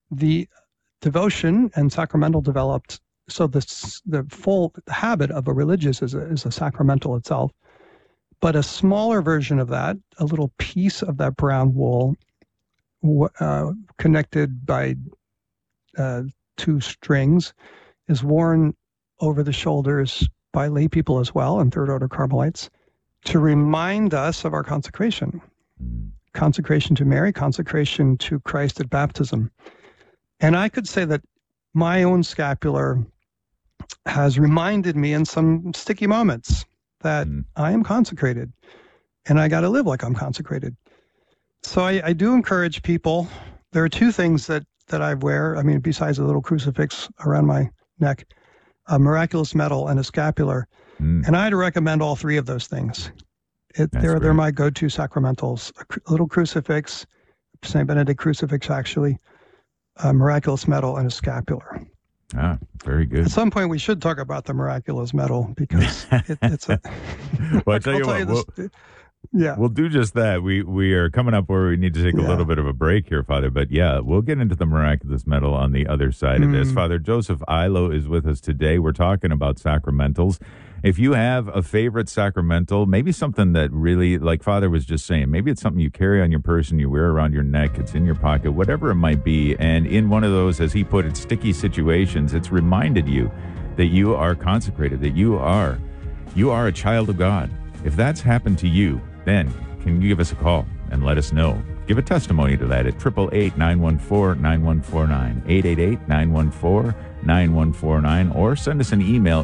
the devotion and sacramental developed. So the full habit of a religious is a sacramental itself. But a smaller version of that, a little piece of that brown wool, connected by 2 strings, is worn over the shoulders by lay people as well, and third order Carmelites, to remind us of our consecration. Consecration to Mary, consecration to Christ at baptism. And I could say that my own scapular has reminded me in some sticky moments that I am consecrated and I got to live like I'm consecrated. So I do encourage people. There are 2 things that I wear. I mean, besides a little crucifix around my neck, a miraculous medal and a scapular. And I'd recommend all 3 of those things. They're my go-to sacramentals. A little crucifix, St. Benedict crucifix actually, a miraculous medal, and a scapular. Ah, very good. At some point, we should talk about the miraculous medal because it's a. Well, I tell you what, we'll do just that. We are coming up where we need to take a little bit of a break here, Father. But yeah, we'll get into the miraculous medal on the other side of this. Father Joseph Illo is with us today. We're talking about sacramentals. If you have a favorite sacramental, maybe something that really, like Father was just saying, maybe it's something you carry on your person, you wear around your neck, it's in your pocket, whatever it might be. And in one of those, as he put it, sticky situations, it's reminded you that you are consecrated, that you are a child of God. If that's happened to you, then can you give us a call and let us know? Give a testimony to that at 888-914-9149, 888-914-9149, or send us an email,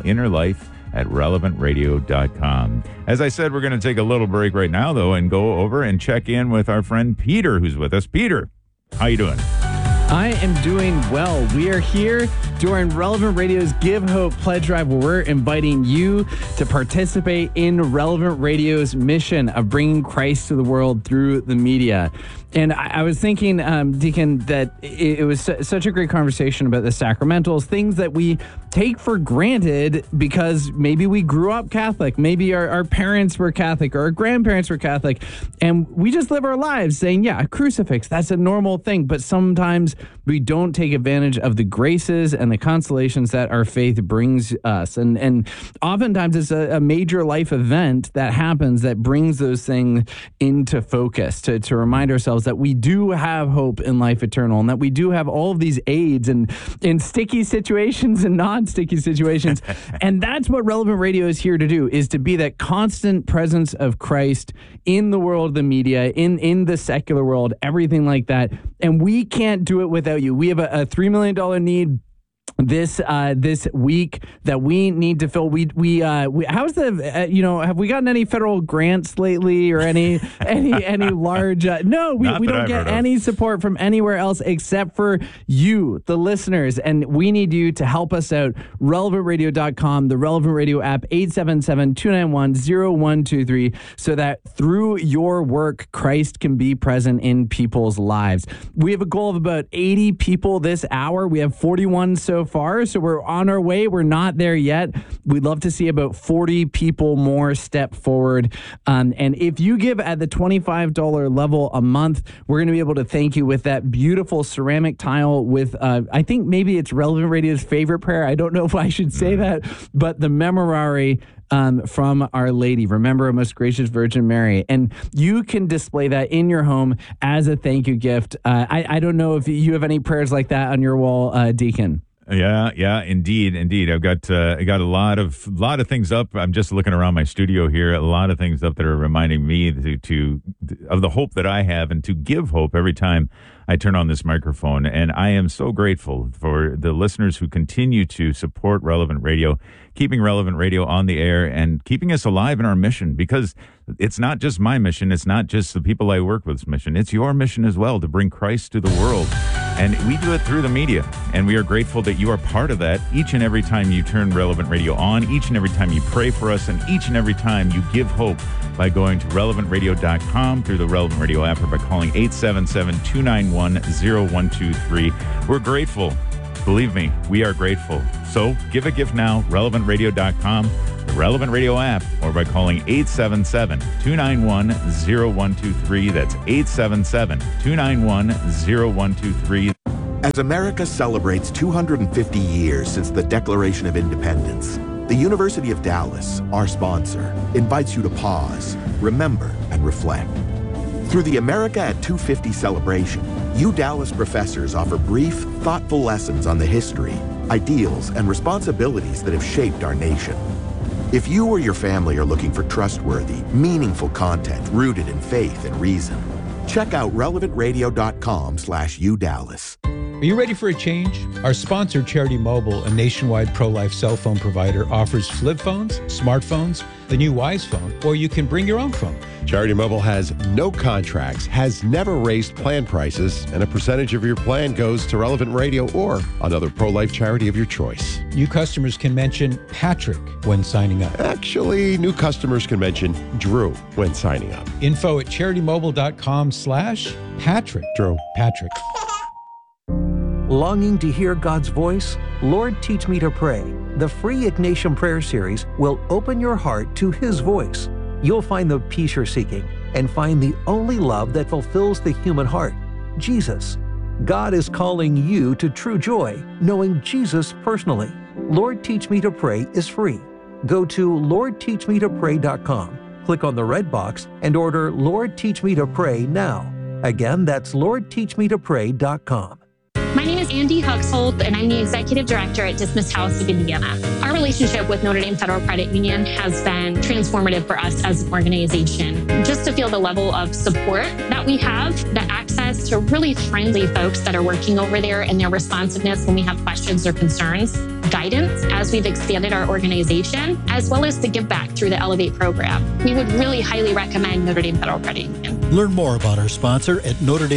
innerlife@relevantradio.com. As I said, we're going to take a little break right now, though, and go over and check in with our friend Peter, who's with us. Peter, how you doing? I am doing well. We are here during Relevant Radio's Give Hope Pledge Drive, where we're inviting you to participate in Relevant Radio's mission of bringing Christ to the world through the media. And I was thinking, Deacon, that it was such a great conversation about the sacramentals, things that we take for granted because maybe we grew up Catholic, maybe our parents were Catholic or our grandparents were Catholic, and we just live our lives saying, yeah, a crucifix, that's a normal thing. But sometimes we don't take advantage of the graces and the consolations that our faith brings us. And oftentimes it's a major life event that happens that brings those things into focus to remind ourselves that we do have hope in life eternal and that we do have all of these aids and in sticky situations and non-sticky situations. And that's what Relevant Radio is here to do, is to be that constant presence of Christ in the world of the media, in the secular world, everything like that. And we can't do it without you. We have a $3 million need this week that we need to fill. We how's the have we gotten any federal grants lately or any large no, we don't get any support from anywhere else except for you, the listeners, and we need you to help us out. relevantradio.com, the Relevant Radio app, 877-291-0123, so that through your work Christ can be present in people's lives. We have a goal of about 80 people this hour. We have 41 so far, so we're on our way. We're not there yet. We'd love to see about 40 people more step forward. And if you give at the $25 level a month, we're going to be able to thank you with that beautiful ceramic tile with, I think maybe it's Relevant Radio's favorite prayer. I don't know if I should say that, but the Memorare from Our Lady. Remember, a most gracious Virgin Mary. And you can display that in your home as a thank you gift. I don't know if you have any prayers like that on your wall, Deacon. Yeah, indeed. I got a lot of things up. I'm just looking around my studio here. A lot of things up that are reminding me of the hope that I have and to give hope every time I turn on this microphone. And I am so grateful for the listeners who continue to support Relevant Radio, keeping Relevant Radio on the air and keeping us alive in our mission, because it's not just my mission. It's not just the people I work with's mission. It's your mission as well, to bring Christ to the world. And we do it through the media. And we are grateful that you are part of that each and every time you turn Relevant Radio on, each and every time you pray for us, and each and every time you give hope by going to relevantradio.com through the Relevant Radio app or by calling 877-291-0123. We're grateful. Believe me, we are grateful. So give a gift now, relevantradio.com, the Relevant Radio app, or by calling 877-291-0123. That's 877-291-0123. As America celebrates 250 years since the Declaration of Independence, the University of Dallas, our sponsor, invites you to pause, remember, and reflect. Through the America at 250 celebration, UDallas professors offer brief, thoughtful lessons on the history, ideals, and responsibilities that have shaped our nation. If you or your family are looking for trustworthy, meaningful content rooted in faith and reason, check out relevantradio.com/UDallas. Are you ready for a change? Our sponsor, Charity Mobile, a nationwide pro-life cell phone provider, offers flip phones, smartphones, the new Wise phone, or you can bring your own phone. Charity Mobile has no contracts, has never raised plan prices, and a percentage of your plan goes to Relevant Radio or another pro-life charity of your choice. New customers can mention Patrick when signing up. Actually, new customers can mention Drew when signing up. Info at CharityMobile.com/Patrick. Drew. Patrick. Longing to hear God's voice? Lord, Teach Me to Pray. The free Ignatian Prayer Series will open your heart to His voice. You'll find the peace you're seeking and find the only love that fulfills the human heart, Jesus. God is calling you to true joy, knowing Jesus personally. Lord, Teach Me to Pray is free. Go to LordTeachMeToPray.com, click on the red box, and order Lord, Teach Me to Pray now. Again, that's LordTeachMeToPray.com. My name is Andy Huxhold, and I'm the Executive Director at Dismiss House of Indiana. Our relationship with Notre Dame Federal Credit Union has been transformative for us as an organization. Just to feel the level of support that we have, the access to really friendly folks that are working over there and their responsiveness when we have questions or concerns, guidance as we've expanded our organization, as well as the give back through the Elevate program. We would really highly recommend Notre Dame Federal Credit Union. Learn more about our sponsor at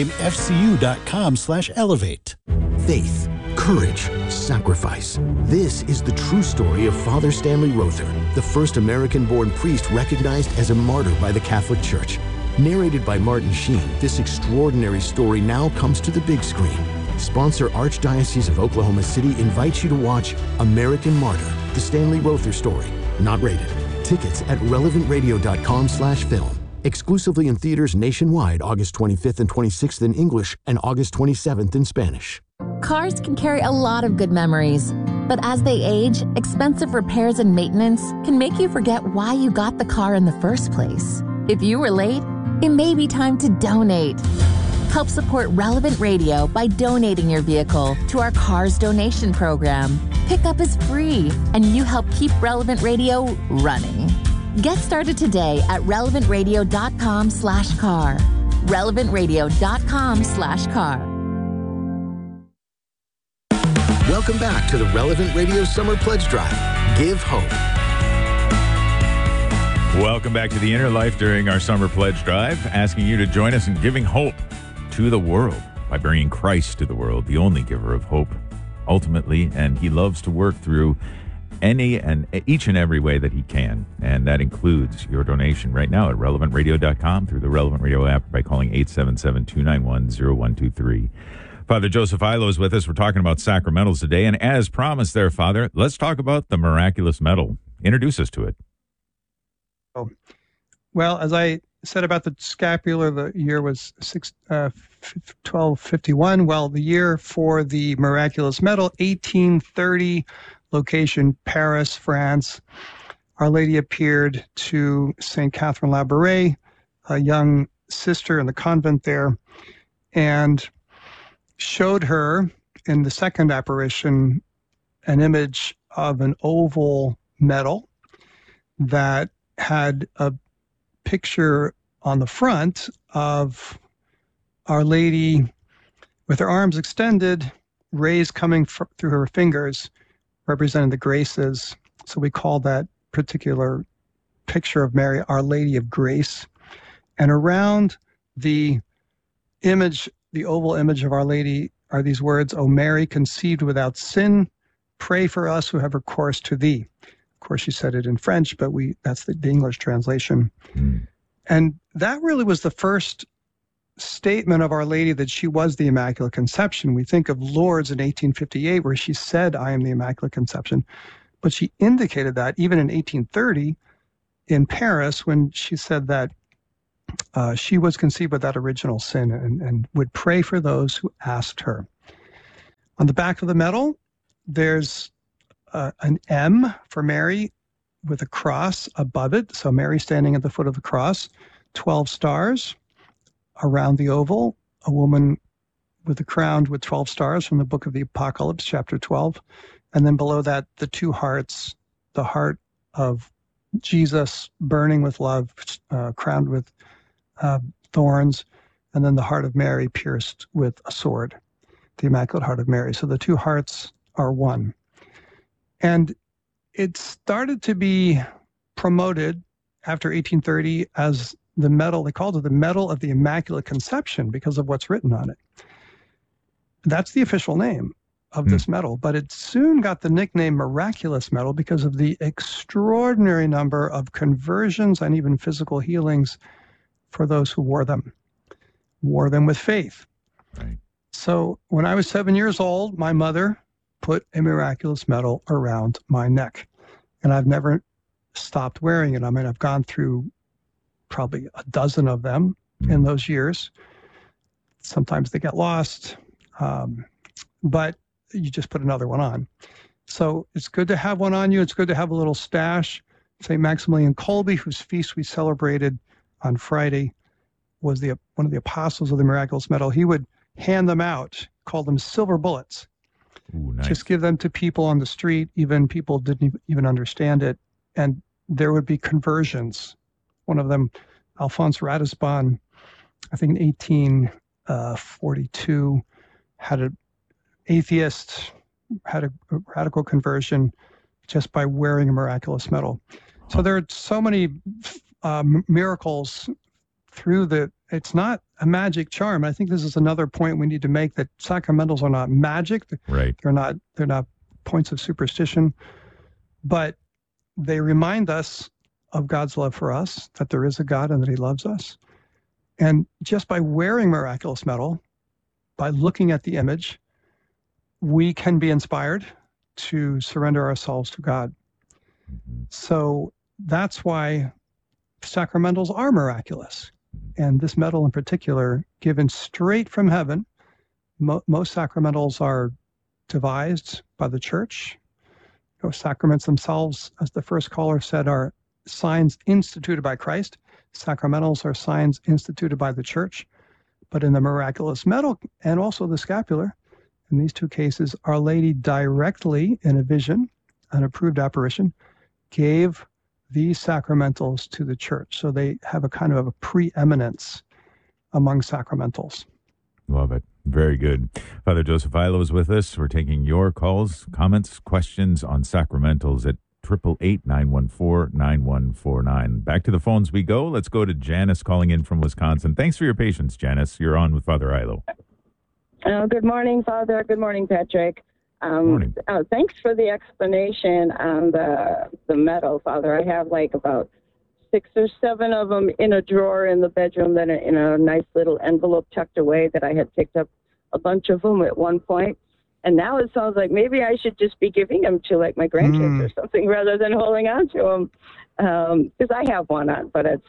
NotreDameFCU.com/elevate. Faith, courage, sacrifice. This is the true story of Father Stanley Rother, the first American-born priest recognized as a martyr by the Catholic Church. Narrated by Martin Sheen, this extraordinary story now comes to the big screen. Sponsor Archdiocese of Oklahoma City invites you to watch American Martyr, the Stanley Rother story. Not rated. Tickets at relevantradio.com/film. Exclusively in theaters nationwide August 25th and 26th in English and August 27th in Spanish. Cars can carry a lot of good memories, but as they age, expensive repairs and maintenance can make you forget why you got the car in the first place. If you were late, it may be time to donate. Help support Relevant Radio by donating your vehicle to our Cars donation program. Pickup is free, and you help keep Relevant Radio running. Get started today at relevantradio.com/car. relevantradio.com/car. Welcome back to the Relevant Radio Summer Pledge Drive. Give hope. Welcome back to the Inner Life during our Summer Pledge Drive, asking you to join us in giving hope to the world by bringing Christ to the world, the only giver of hope, ultimately, and he loves to work through each and every way that he can, and that includes your donation right now at relevantradio.com through the Relevant Radio app by calling 877-291-0123. Father Joseph Ilo is with us. We're talking about sacramentals today, and as promised there, Father, let's talk about the miraculous medal. Introduce us to it. Well, as I said about the scapular, the year was 1251. Well, the year for the miraculous medal, 1830, location Paris, France. Our Lady appeared to St. Catherine Labouré, a young sister in the convent there, and showed her in the second apparition an image of an oval medal that had a picture on the front of Our Lady with her arms extended, rays coming through her fingers, representing the graces. So we call that particular picture of Mary Our Lady of Grace. And around the image, the oval image of Our Lady, are these words, "O Mary, conceived without sin, pray for us who have recourse to thee." Of course, she said it in French, but that's the English translation. And that really was the first statement of Our Lady that she was the Immaculate Conception. We think of Lourdes in 1858, where she said, "I am the Immaculate Conception." But she indicated that even in 1830 in Paris, when she said that she was conceived without original sin and would pray for those who asked her. On the back of the medal, there's an M for Mary with a cross above it. So Mary standing at the foot of the cross, 12 stars around the oval, a woman with a crown with 12 stars from the book of the Apocalypse, chapter 12. And then below that, the two hearts, the heart of Jesus burning with love, crowned with thorns, and then the heart of Mary pierced with a sword, the Immaculate Heart of Mary. So the two hearts are one. And it started to be promoted after 1830 as the medal, they called it the Medal of the Immaculate Conception because of what's written on it. That's the official name of this medal, but it soon got the nickname Miraculous Medal because of the extraordinary number of conversions and even physical healings for those who wore them with faith. Right. So when I was 7 years old, my mother put a Miraculous Medal around my neck, and I've never stopped wearing it. I mean, I've gone through probably a dozen of them in those years. Sometimes they get lost, but you just put another one on. So it's good to have one on you. It's good to have a little stash. St. Maximilian Kolbe, whose feast we celebrated on Friday, was one of the apostles of the Miraculous Medal. He would hand them out, call them silver bullets. Ooh, nice. Just give them to people on the street, even people didn't even understand it. And there would be conversions. One of them, Alphonse Ratisbonne, I think in 1842, had an atheist, had a radical conversion just by wearing a Miraculous Medal. So there are so many miracles through it's not a magic charm. I think this is another point we need to make, that sacramentals are not magic. Right. They're not points of superstition, but they remind us of God's love for us, that there is a God and that he loves us. And just by wearing Miraculous Medal, by looking at the image, we can be inspired to surrender ourselves to God. So that's why sacramentals are miraculous. And this medal in particular, given straight from heaven, most sacramentals are devised by the church. Sacraments themselves, as the first caller said, are signs instituted by Christ. Sacramentals are signs instituted by the church. But in the Miraculous Medal and also the scapular, in these two cases, Our Lady directly in a vision, an approved apparition, gave these sacramentals to the church. So they have a kind of a preeminence among sacramentals. Love it. Very good. Father Joseph Illo is with us. We're taking your calls, comments, questions on sacramentals at 888-914-9149. Back to the phones we go. Let's go to Janice calling in from Wisconsin. Thanks for your patience, Janice. You're on with Father Illo. Good morning, Father. Good morning, Patrick. Morning. Thanks for the explanation on the medal, Father. I have like about 6 or 7 of them in a drawer in the bedroom, that in a nice little envelope tucked away, that I had picked up a bunch of them at one point. And now it sounds like maybe I should just be giving them to like my grandkids or something rather than holding on to them. Because I have one on, but it's,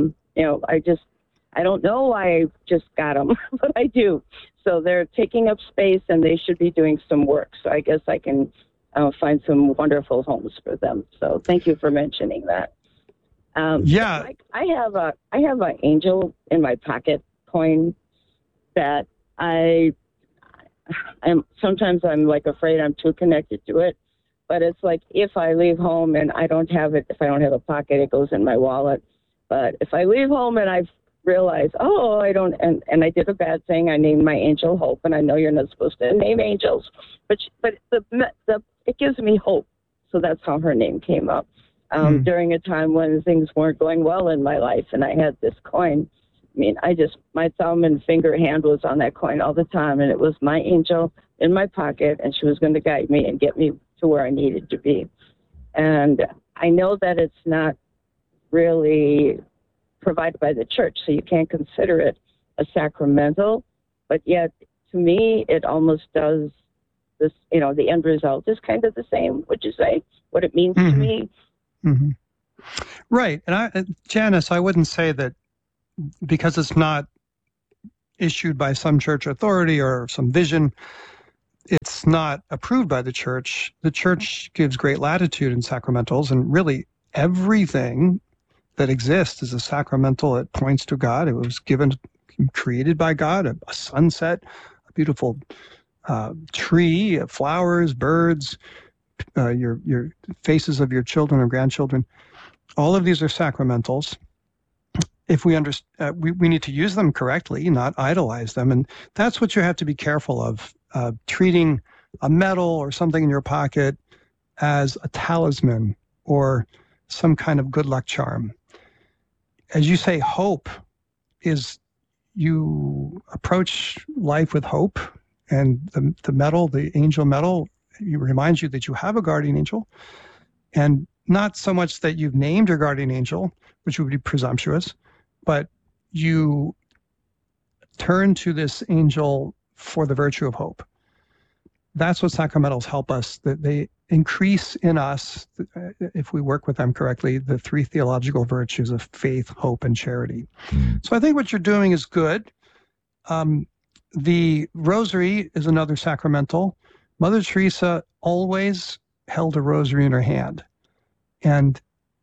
I don't know why I just got them, but I do. So they're taking up space and they should be doing some work. So I guess I can find some wonderful homes for them. So thank you for mentioning that. I have an angel in my pocket coin that sometimes I'm like afraid I'm too connected to it, but it's like if I leave home and I don't have it, if I don't have a pocket, it goes in my wallet. But if I leave home and I've realized, I don't, and I did a bad thing, I named my angel Hope, and I know you're not supposed to name angels, but it gives me hope. So that's how her name came up. During a time when things weren't going well in my life, and I had this coin. I mean, my thumb and finger hand was on that coin all the time, and it was my angel in my pocket, and she was going to guide me and get me to where I needed to be. And I know that it's not really provided by the church, so you can't consider it a sacramental, but yet, to me, it almost does this, the end result is kind of the same, would you say, what it means to me? Mm-hmm. Right. And Janice, I wouldn't say that because it's not issued by some church authority or some vision, it's not approved by the church gives great latitude in sacramentals, and really everything that exists is a sacramental. It points to God. It was created by God, a sunset, a beautiful tree, flowers, birds, your faces of your children or grandchildren. All of these are sacramentals. If we understand, we need to use them correctly, not idolize them. And that's what you have to be careful of, treating a medal or something in your pocket as a talisman or some kind of good luck charm. As you say, hope is, you approach life with hope, and the medal, the angel medal, it reminds you that you have a guardian angel, and not so much that you've named your guardian angel, which would be presumptuous, but you turn to this angel for the virtue of hope. That's what sacramentals help us, that they increase in us, if we work with them correctly, the three theological virtues of faith, hope, and charity. So I think what you're doing is good. The rosary is another sacramental. Mother Teresa always held a rosary in her hand. And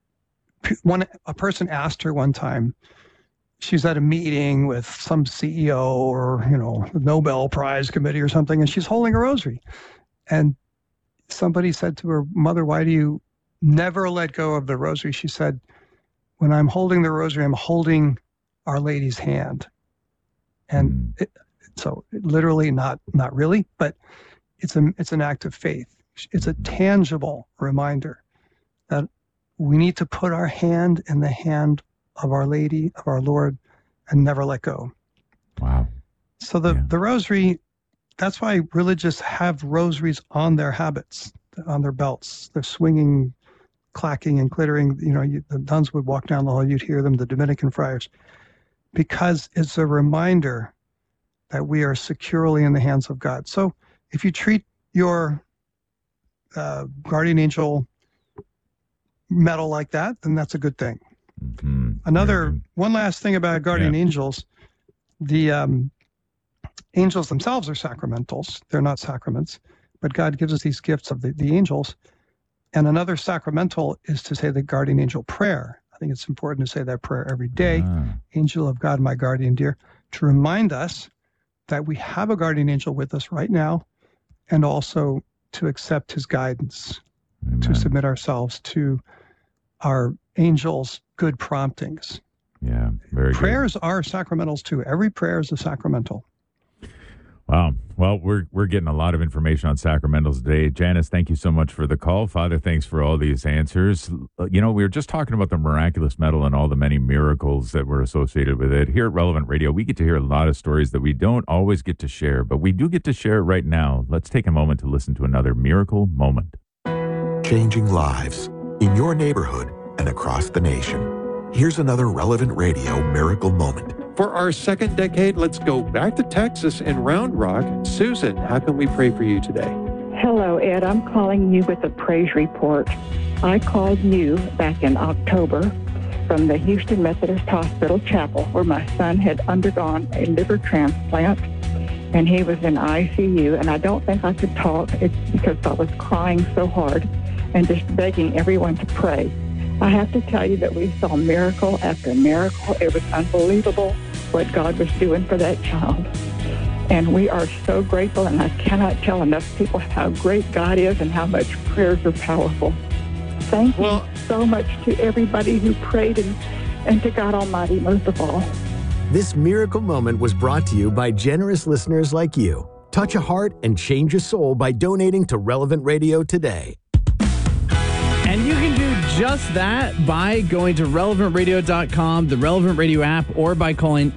a person asked her one time, she's at a meeting with some CEO or, the Nobel Prize committee or something, and she's holding a rosary. And somebody said to her, "Mother, why do you never let go of the rosary?" She said, "When I'm holding the rosary, I'm holding Our Lady's hand." And so literally, not really, but it's an act of faith. It's a tangible reminder that we need to put our hand in the hand of Our Lady, of our Lord, and never let go. Wow. So the rosary, that's why religious have rosaries on their habits, on their belts. They're swinging, clacking, and glittering. The nuns would walk down the hall, you'd hear them, the Dominican friars, because it's a reminder that we are securely in the hands of God. So if you treat your guardian angel medal like that, then that's a good thing. One last thing about guardian angels, the angels themselves are sacramentals. They're not sacraments, but God gives us these gifts of the angels. And another sacramental is to say the guardian angel prayer. I think it's important to say that prayer every day. Angel of God, my guardian dear, to remind us that we have a guardian angel with us right now, and also to accept his guidance, to submit ourselves to our angel's good promptings. Yeah, very good. Prayers are sacramentals too. Every prayer is a sacramental. Wow. Well, we're getting a lot of information on sacramentals today. Janice, thank you so much for the call. Father, thanks for all these answers. We were just talking about the miraculous medal and all the many miracles that were associated with it. Here at Relevant Radio, we get to hear a lot of stories that we don't always get to share, but we do get to share right now. Let's take a moment to listen to another miracle moment. Changing lives in your neighborhood and across the nation. Here's another Relevant Radio miracle moment. For our second decade, let's go back to Texas and Round Rock. Susan, how can we pray for you today? Hello, Ed. I'm calling you with a praise report. I called you back in October from the Houston Methodist Hospital Chapel, where my son had undergone a liver transplant, and he was in ICU, and I don't think I could talk. It's because I was crying so hard and just begging everyone to pray. I have to tell you that we saw miracle after miracle. It was unbelievable what God was doing for that child. And we are so grateful, and I cannot tell enough people how great God is and how much prayers are powerful. Thank you so much to everybody who prayed, and to God Almighty most of all. This miracle moment was brought to you by generous listeners like you. Touch a heart and change a soul by donating to Relevant Radio today. And you can do just that by going to relevantradio.com, the Relevant Radio app, or by calling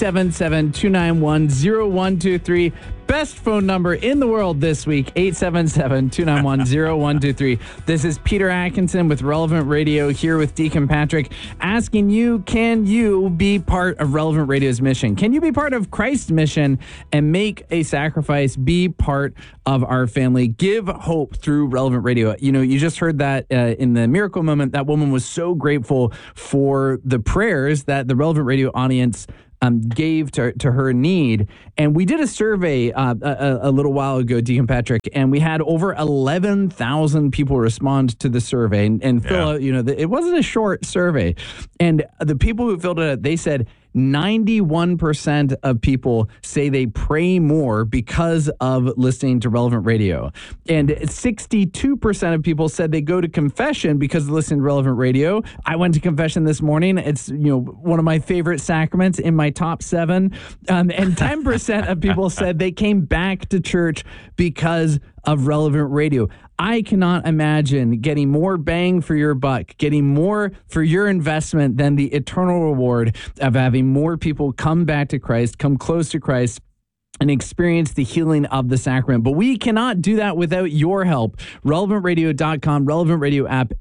877-291-0123. Best phone number in the world this week, 877-291-0123. This is Peter Atkinson with Relevant Radio here with Deacon Patrick, asking you, can you be part of Relevant Radio's mission? Can you be part of Christ's mission and make a sacrifice, be part of our family, give hope through Relevant Radio? You just heard that in the miracle moment. That woman was so grateful for the prayers that the Relevant Radio audience gave to her need. And we did a survey a little while ago, Deacon Patrick, and we had over 11,000 people respond to the survey and fill out, it wasn't a short survey. And the people who filled it out, they said 91% of people say they pray more because of listening to Relevant Radio. And 62% of people said they go to confession because of listening to Relevant Radio. I went to confession this morning. It's, one of my favorite sacraments in my top 7. And 10% of people said they came back to church because of Relevant Radio. I cannot imagine getting more bang for your buck, getting more for your investment than the eternal reward of having more people come back to Christ, come close to Christ, and experience the healing of the sacrament. But we cannot do that without your help. RelevantRadio.com, Relevant Radio app,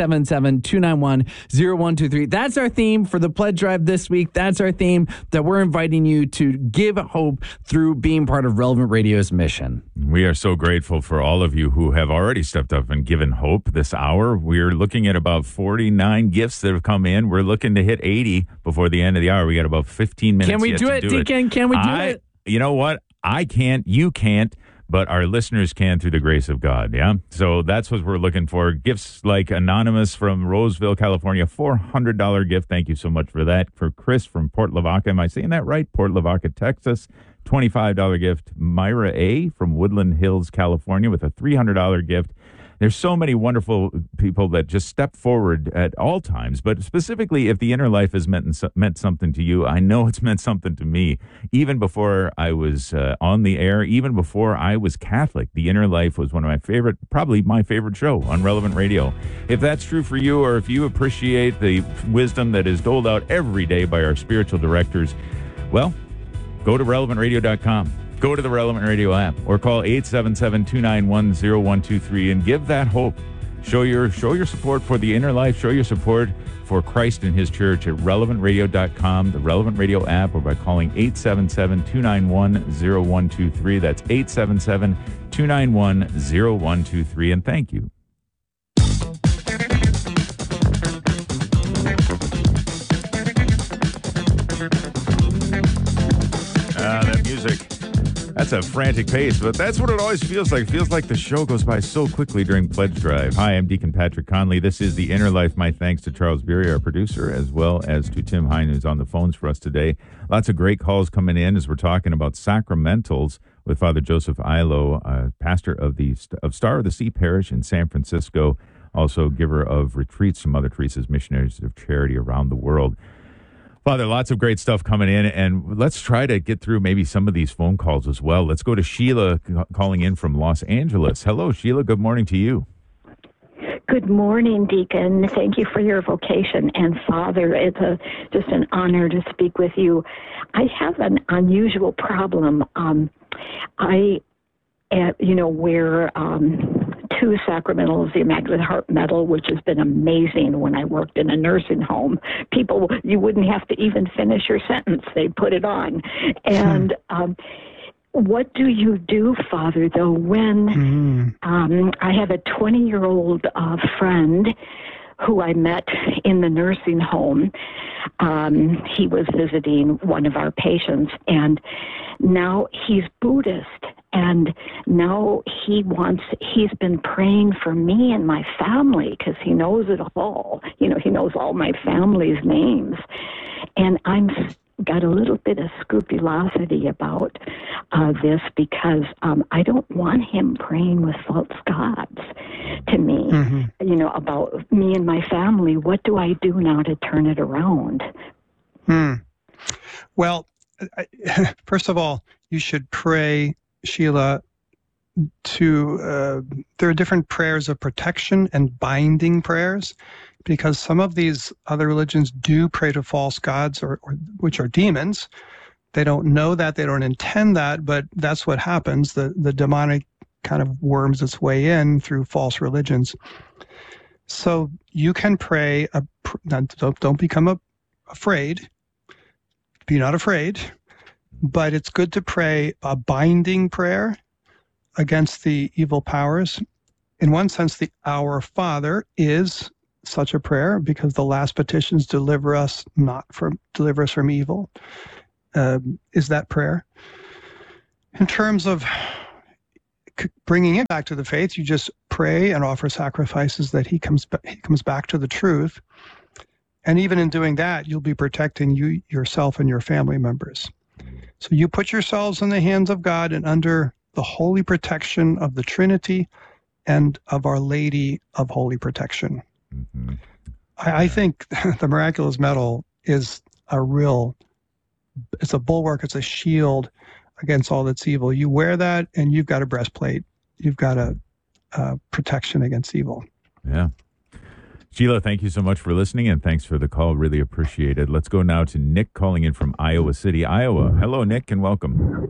877-291-0123. That's our theme for the pledge drive this week. That's our theme that we're inviting you to give hope through being part of Relevant Radio's mission. We are so grateful for all of you who have already stepped up and given hope this hour. We're looking at about 49 gifts that have come in. We're looking to hit 80 before the end of the hour. We got about 15 minutes. Can we do it, Deacon? Can we do it? You know what? I can't, you can't, but our listeners can through the grace of God, yeah? So that's what we're looking for. Gifts like Anonymous from Roseville, California, $400 gift. Thank you so much for that. For Chris from Port Lavaca, am I saying that right? Port Lavaca, Texas, $25 gift. Myra A. from Woodland Hills, California, with a $300 gift. There's so many wonderful people that just step forward at all times, but specifically if the inner life has meant something to you, I know it's meant something to me. Even before I was on the air, even before I was Catholic, the inner life was one of my favorite, probably my favorite show on Relevant Radio. If that's true for you, or if you appreciate the wisdom that is doled out every day by our spiritual directors, well, go to relevantradio.com. Go to the Relevant Radio app or call 877-291-0123 and give that hope. Show your support for the inner life. Show your support for Christ and his church at relevantradio.com, the Relevant Radio app, or by calling 877-291-0123. That's 877-291-0123. And thank you. That music. That's a frantic pace, but that's what it always feels like. It feels like the show goes by so quickly during Pledge Drive. Hi, I'm Deacon Patrick Conley. This is The Inner Life. My thanks to Charles Beery, our producer, as well as to Tim Hine, who's on the phones for us today. Lots of great calls coming in as we're talking about sacramentals with Father Joseph Ilo, pastor of Star of the Sea Parish in San Francisco, also giver of retreats to Mother Teresa's Missionaries of Charity around the world. Father, lots of great stuff coming in, and let's try to get through maybe some of these phone calls as well. Let's go to Sheila calling in from Los Angeles. Hello, Sheila. Good morning to you. Good morning, Deacon. Thank you for your vocation. And Father, it's just an honor to speak with you. I have an unusual problem. I wear 2 sacramentals, the Immaculate Heart Medal, which has been amazing when I worked in a nursing home. People, you wouldn't have to even finish your sentence. They put it on. And what do you do, Father, though, when I have a 20-year-old friend who I met in the nursing home. He was visiting one of our patients, and now he's Buddhist. And now he's been praying for me and my family because he knows it all. He knows all my family's names. And I'm got a little bit of scrupulosity about this because I don't want him praying with false gods to me, about me and my family. What do I do now to turn it around? Well, first of all, you should pray, Sheila, there are different prayers of protection and binding prayers, because some of these other religions do pray to false gods or which are demons. They don't know that, they don't intend that, but that's what happens. The demonic kind of worms its way in through false religions. So you can pray, don't become afraid. Be not afraid. But it's good to pray a binding prayer against the evil powers. In one sense, the Our Father is such a prayer, because the last petitions deliver us from evil. is that prayer. In terms of bringing it back to the faith, you just pray and offer sacrifices that he comes back to the truth. And even in doing that, you'll be protecting yourself and your family members. So you put yourselves in the hands of God and under the holy protection of the Trinity and of Our Lady of Holy Protection. Mm-hmm. I think the miraculous medal is it's a bulwark, it's a shield against all that's evil. You wear that and you've got a breastplate. You've got a protection against evil. Yeah. Sheila, thank you so much for listening, and thanks for the call. Really appreciate it. Let's go now to Nick calling in from Iowa City, Iowa. Hello, Nick, and welcome.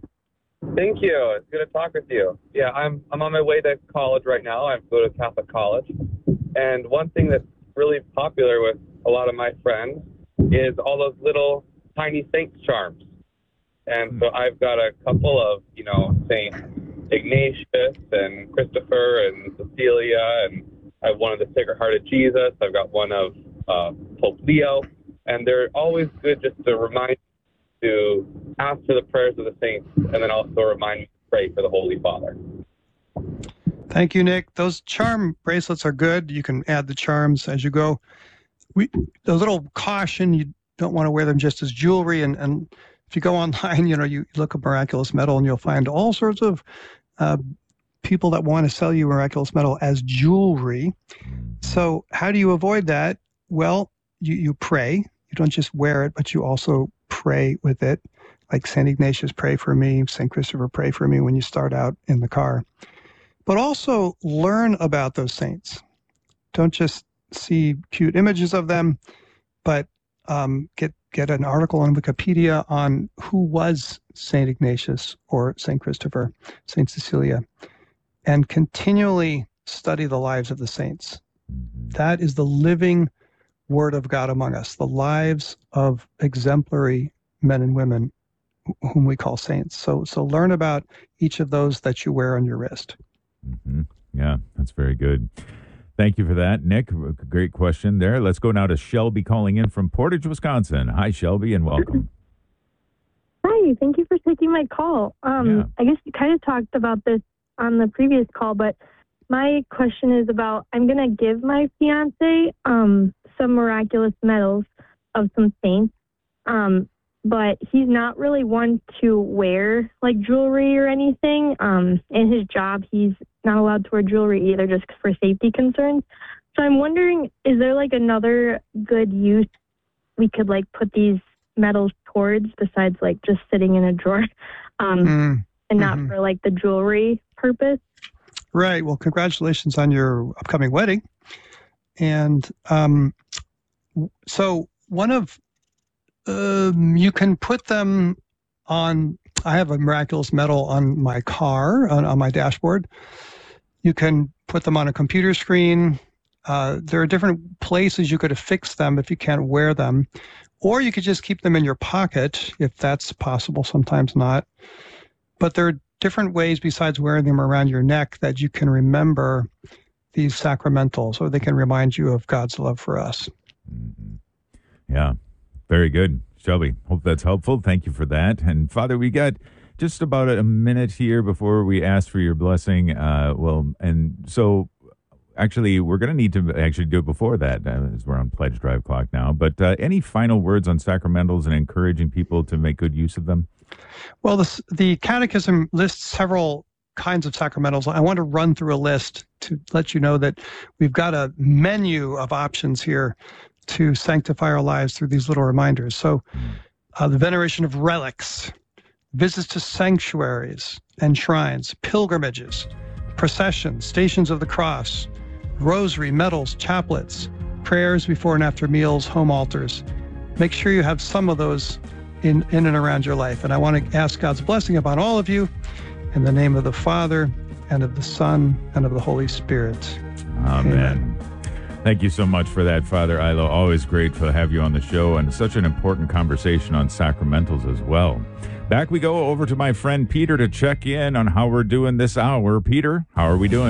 Thank you. It's good to talk with you. Yeah, I'm on my way to college right now. I go to Catholic college. And one thing that's really popular with a lot of my friends is all those little tiny saint charms. And so I've got a couple of, Saint Ignatius and Christopher and Cecilia, and I have one of the Sacred Heart of Jesus. I've got one of Pope Leo, and they're always good just to remind to ask for the prayers of the saints, and then also remind me to pray for the Holy Father. Thank you, Nick. Those charm bracelets are good. You can add the charms as you go. The little caution, you don't want to wear them just as jewelry, and if you go online, you look up miraculous medal and you'll find all sorts of people that want to sell you miraculous medal as jewelry. So how do you avoid that? Well, you pray. You don't just wear it, but you also pray with it. Like St. Ignatius, pray for me. St. Christopher, pray for me when you start out in the car. But also learn about those saints. Don't just see cute images of them, but get an article on Wikipedia on who was St. Ignatius or St. Christopher, St. Cecilia, and continually study the lives of the saints. That is the living Word of God among us, the lives of exemplary men and women whom we call saints. So learn about each of those that you wear on your wrist. Mm-hmm. Yeah, that's very good. Thank you for that, Nick. Great question there. Let's go now to Shelby calling in from Portage, Wisconsin. Hi, Shelby, and welcome. Hi, thank you for taking my call. I guess you kind of talked about this on the previous call, but my question is about, I'm going to give my fiance some miraculous medals of some saints, but he's not really one to wear like jewelry or anything. In his job, he's not allowed to wear jewelry either, just for safety concerns. So I'm wondering, is there like another good use we could like put these medals towards besides like just sitting in a drawer, and not for like the jewelry purpose? Right. Well, congratulations on your upcoming wedding. And so one of you can put them on. I have a miraculous medal on my car, on my dashboard. You can put them on a computer screen. There are different places you could affix them if you can't wear them. Or you could just keep them in your pocket, if that's possible, sometimes not. But there are different ways besides wearing them around your neck that you can remember these sacramentals, or they can remind you of God's love for us. Mm-hmm. Yeah, very good. Shelby, hope that's helpful. Thank you for that. And Father, we got just about a minute here before we ask for your blessing. And so actually, we're going to need to actually do it before that, as we're on Pledge Drive clock now. But any final words on sacramentals and encouraging people to make good use of them? Well, the Catechism lists several kinds of sacramentals. I want to run through a list to let you know that we've got a menu of options here to sanctify our lives through these little reminders. So the veneration of relics, visits to sanctuaries and shrines, pilgrimages, processions, stations of the cross, rosary, medals, chaplets, prayers before and after meals, home altars. Make sure you have some of those in and around your life. And I want to ask God's blessing upon all of you in the name of the Father and of the Son and of the Holy Spirit. Amen. Thank you so much for that, Father Ilo. Always great to have you on the show, and such an important conversation on sacramentals as well. Back we go over to my friend Peter to check in on how we're doing this hour. Peter, how are we doing?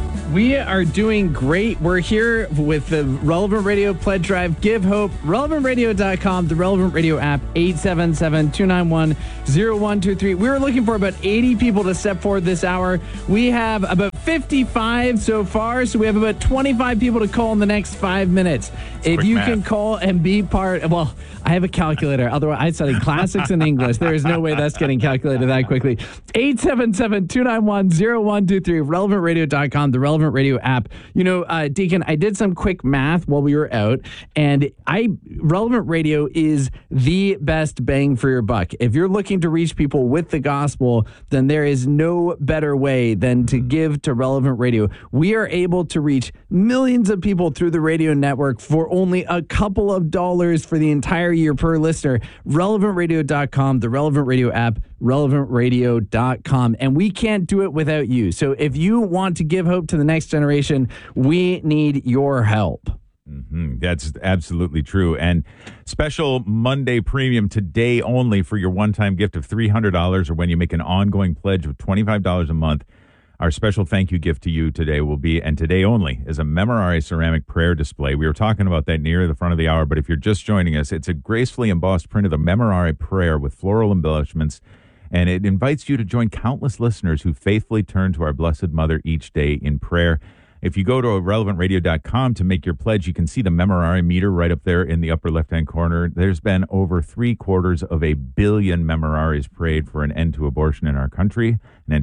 We are doing great. We're here with the Relevant Radio Pledge Drive. Give Hope. RelevantRadio.com, the Relevant Radio app, 877-291-0123. We were looking for about 80 people to step forward this hour. We have about 55 so far, so we have about 25 people to call in the next 5 minutes. If you can call and be part, well, I have a calculator. Otherwise, I studied classics and English. There is no way that's getting calculated that quickly. 877-291-0123, RelevantRadio.com, the Relevant Radio app. You know, Deacon, I did some quick math while we were out, and Relevant Radio is the best bang for your buck. If you're looking to reach people with the gospel, then there is no better way than to give to Relevant Radio. We are able to reach millions of people through the radio network for only a couple of dollars for the entire year per listener. RelevantRadio.com, the Relevant Radio app, RelevantRadio.com. And we can't do it without you. So if you want to give hope to the next generation, we need your help. That's absolutely true. And special Monday premium today only for your one-time gift of $300, or when you make an ongoing pledge of $25 a month. Our special thank you gift to you today will be, and today only, is a Memorare ceramic prayer display. We were talking about that near the front of the hour, but if you're just joining us, it's a gracefully embossed print of the Memorare prayer with floral embellishments, and it invites you to join countless listeners who faithfully turn to our Blessed Mother each day in prayer. If you go to relevantradio.com to make your pledge, you can see the Memorare meter right up there in the upper left-hand corner. There's been over 750 million Memorares prayed for an end to abortion in our country, how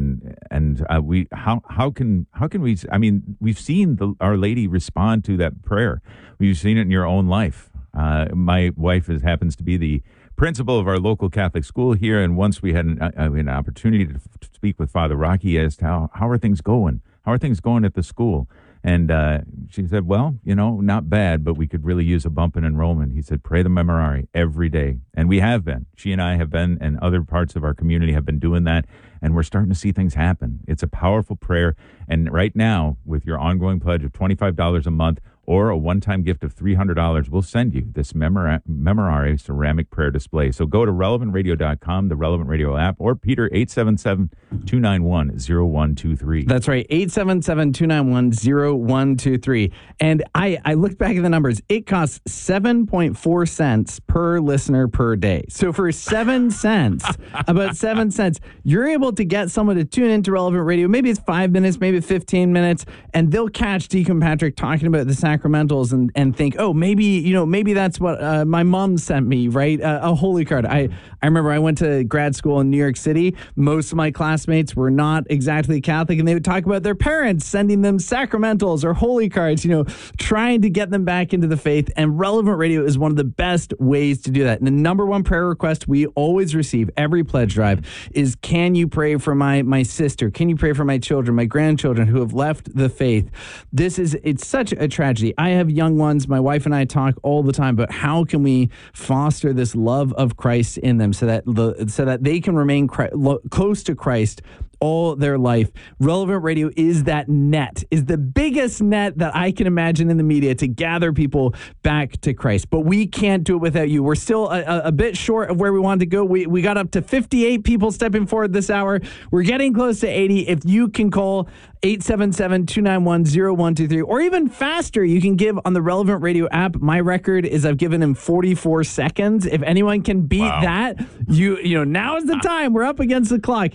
can we? I mean, we've seen Our Lady respond to that prayer. We've seen it in your own life. My wife happens to be the principal of our local Catholic school here, and once we had an opportunity to speak with Father Rocky as to how are things going. How are things going at the school? And she said, well, not bad, but we could really use a bump in enrollment. He said, pray the Memorare every day. And we have been. She and I have been, and other parts of our community have been doing that. And we're starting to see things happen. It's a powerful prayer. And right now, with your ongoing pledge of $25 a month or a one-time gift of $300, we'll send you this Memorare ceramic prayer display. So go to relevantradio.com, the Relevant Radio app, or Peter, 877-291-0123. That's right, 877-291-0123. And I looked back at the numbers. It costs 7.4 cents per listener per day. So for 7 cents, about 7 cents, you're able to get someone to tune into Relevant Radio. Maybe it's 5 minutes, maybe 15 minutes, and they'll catch Deacon Patrick talking about the sacramentals and think, oh, maybe that's what my mom sent me, right? A holy card. I remember I went to grad school in New York City. Most of my classmates were not exactly Catholic, and they would talk about their parents sending them sacramentals or holy cards, trying to get them back into the faith. And Relevant Radio is one of the best ways to do that. And the number one prayer request we always receive every pledge drive is, can you pray for my sister? Can you pray for my children, my grandchildren who have left the faith? It's such a tragedy. I have young ones. My wife and I talk all the time about how can we foster this love of Christ in them so that they can remain close to Christ all their life. Relevant Radio is that net, is the biggest net that I can imagine in the media to gather people back to Christ. But we can't do it without you. We're still a bit short of where we wanted to go. We got up to 58 people stepping forward this hour. We're getting close to 80. If you can call 877-291-0123, or even faster, you can give on the Relevant Radio app. My record is I've given him 44 seconds. If anyone can beat that, now is the time. We're up against the clock.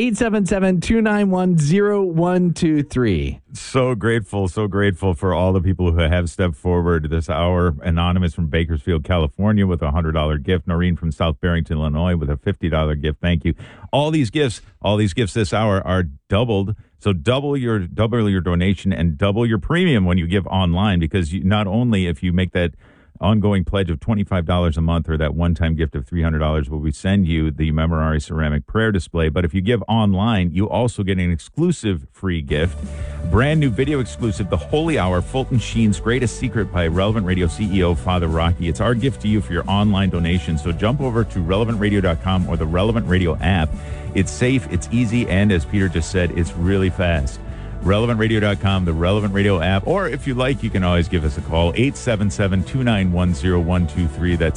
877-291-0123. So grateful for all the people who have stepped forward this hour. Anonymous from Bakersfield, California with a $100 gift. Noreen from South Barrington, Illinois with a $50 gift. Thank you. All these gifts this hour are doubled. So double your donation and double your premium when you give online, because not only if you make that ongoing pledge of $25 a month or that one-time gift of $300, will we send you the Memorare ceramic prayer display, but if you give online, you also get an exclusive free gift, brand new video exclusive, The Holy Hour, Fulton Sheen's Greatest Secret by Relevant Radio CEO Father Rocky. It's our gift to you for your online donation. So jump over to relevantradio.com or the Relevant Radio app. It's safe, it's easy, and as Peter just said, it's really fast. relevantradio.com, the Relevant Radio app, or if you like, you can always give us a call, 877-291-0123. That's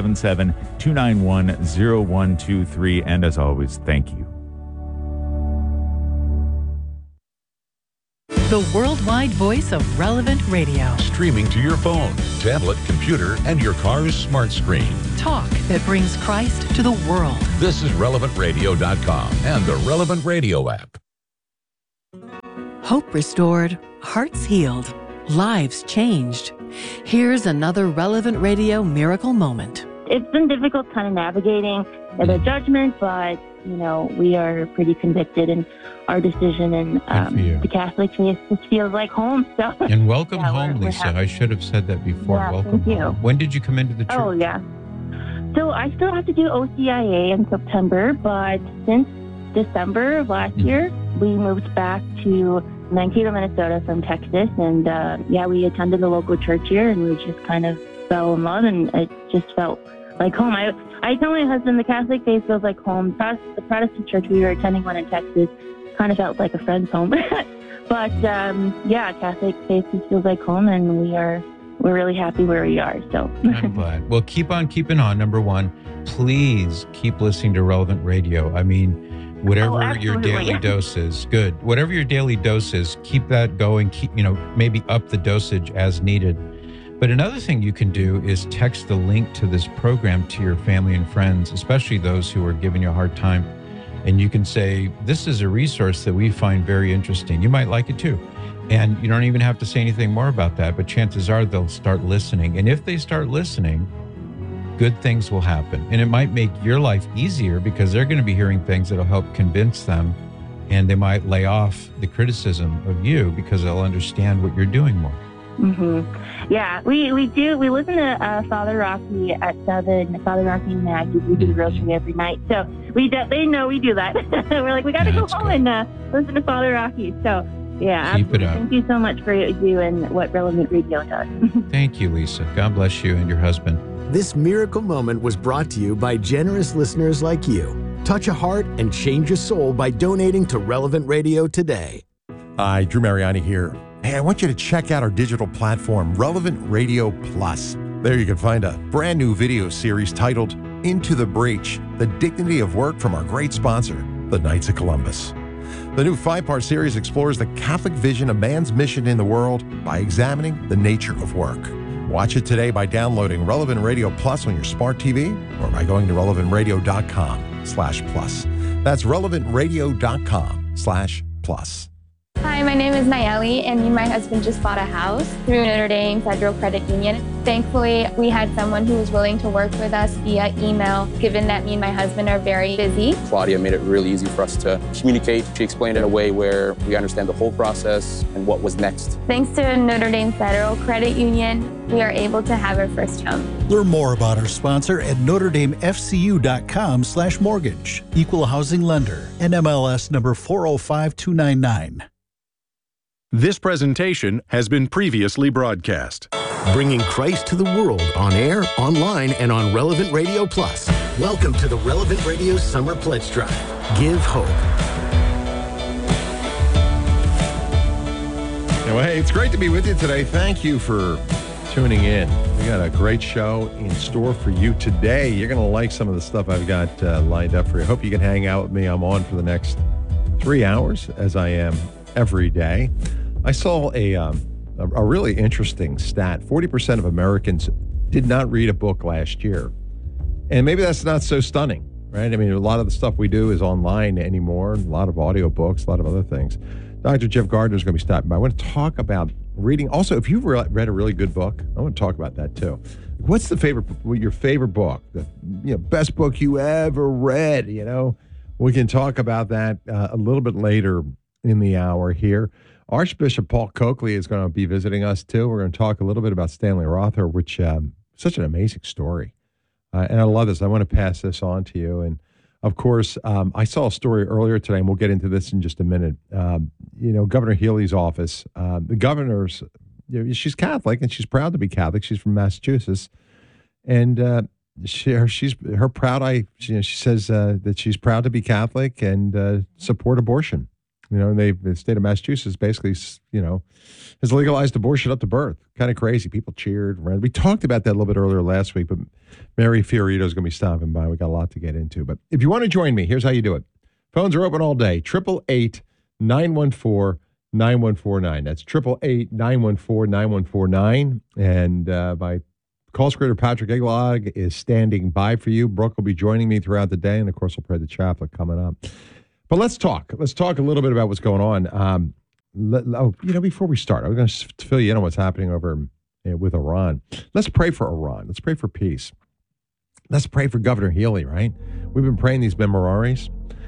877-291-0123. And as always, thank you. The worldwide voice of Relevant Radio. Streaming to your phone, tablet, computer, and your car's smart screen. Talk that brings Christ to the world. This is RelevantRadio.com and the Relevant Radio app. Hope restored, hearts healed, lives changed. Here's another Relevant Radio miracle moment. It's been difficult kind of navigating the judgment, but, you know, we are pretty convicted in our decision, and the Catholic faith just feels like home. So. And welcome home, Lisa. I should have said that before. Yeah, welcome thank you. home. When did you come into the church? Oh, yeah. So I still have to do OCIA in September, but since December of last year, we moved back to Mankato, Minnesota from Texas, and we attended the local church here, and we just kind of fell in love, and it just felt like home. I tell my husband the Catholic faith feels like home. The Protestant church, we were attending one in Texas, kind of felt like a friend's home. But Catholic faith just feels like home, and we're really happy where we are. So I'm glad. Well, keep on keeping on. Number one, please keep listening to Relevant Radio. I mean, whatever your daily dose is, good. Whatever your daily dose is, keep that going. Keep, maybe up the dosage as needed. But another thing you can do is text the link to this program to your family and friends, especially those who are giving you a hard time. And you can say, this is a resource that we find very interesting. You might like it too. And you don't even have to say anything more about that, but chances are they'll start listening. And if they start listening, good things will happen. And it might make your life easier because they're going to be hearing things that'll help convince them. And they might lay off the criticism of you because they'll understand what you're doing more. Mm-hmm. Yeah, we do. We listen to Father Rocky at 7, Father Rocky and Maggie. We do the rosary every night. So they know we do that. We're like, we got to go home and listen to Father Rocky. So, yeah, keep it up. Thank you so much for you and what Relevant Radio does. Thank you, Lisa. God bless you and your husband. This miracle moment was brought to you by generous listeners like you. Touch a heart and change a soul by donating to Relevant Radio today. Hi, Drew Mariani here. Hey, I want you to check out our digital platform, Relevant Radio Plus. There you can find a brand new video series titled Into the Breach, The Dignity of Work from our great sponsor, the Knights of Columbus. The new 5-part series explores the Catholic vision of man's mission in the world by examining the nature of work. Watch it today by downloading Relevant Radio Plus on your smart TV or by going to relevantradio.com/plus. That's relevantradio.com/plus. Hi, my name is Nayeli, and me and my husband just bought a house through Notre Dame Federal Credit Union. Thankfully, we had someone who was willing to work with us via email, given that me and my husband are very busy. Claudia made it really easy for us to communicate. She explained it in a way where we understand the whole process and what was next. Thanks to Notre Dame Federal Credit Union, we are able to have our first home. Learn more about our sponsor at NotreDameFCU.com/mortgage. Equal housing lender. NMLS number 405299. This presentation has been previously broadcast. Bringing Christ to the world on air, online, and on Relevant Radio Plus. Welcome to the Relevant Radio Summer Pledge Drive. Give hope. Well, hey, it's great to be with you today. Thank you for tuning in. We got a great show in store for you today. You're going to like some of the stuff I've got lined up for you. Hope you can hang out with me. I'm on for the next 3 hours, as I am every day. I saw a really interesting stat. 40% of Americans did not read a book last year. And maybe that's not so stunning, right? I mean, a lot of the stuff we do is online anymore, a lot of audiobooks, a lot of other things. Dr. Jeff Gardner is going to be stopping by. I want to talk about reading. Also, if you've read a really good book, I want to talk about that too. What's your favorite book? The best book you ever read, We can talk about that a little bit later in the hour here. Archbishop Paul Coakley is going to be visiting us too. We're going to talk a little bit about Stanley Rother, which such an amazing story. And I love this. I want to pass this on to you. And of course, I saw a story earlier today, and we'll get into this in just a minute. Governor Healey's office, the governor's, she's Catholic and she's proud to be Catholic. She's from Massachusetts. And she says that she's proud to be Catholic and support abortion. The state of Massachusetts basically, has legalized abortion up to birth. Kind of crazy. People cheered. We talked about that a little bit earlier last week, but Mary Fiorito is going to be stopping by. We got a lot to get into. But if you want to join me, here's how you do it. Phones are open all day. 888-914-9730. 9149. That's 888-914-9149. And my call screener, Patrick Eglog, is standing by for you. Brooke will be joining me throughout the day. And, of course, we'll pray the chaplet coming up. But let's talk. Let's talk a little bit about what's going on. Before we start, I'm going to fill you in on what's happening over with Iran. Let's pray for Iran. Let's pray for peace. Let's pray for Governor Healy, right? We've been praying these memoraries